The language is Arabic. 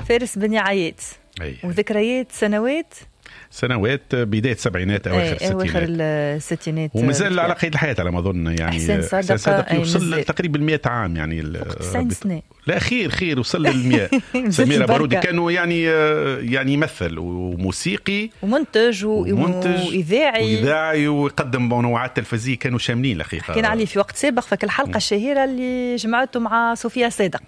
فارس بن عياد. وذكريات سنوات بداية السبعينات أواخر الستينات ومازال على قيد الحياة على ما أظن يعني. حسين صادق يوصل تقريبا 100 عام يعني 90 سنة. لا خير وصل لل100. سميرة بارودي كانوا يعني يمثل وموسيقي ومنتج وإذاعي ويقدم منوعات تلفزية، كانوا شاملين الحقيقة. حكينا عليه في وقت سابق فك الحلقة الشهيرة اللي جمعته مع صوفيا صادق.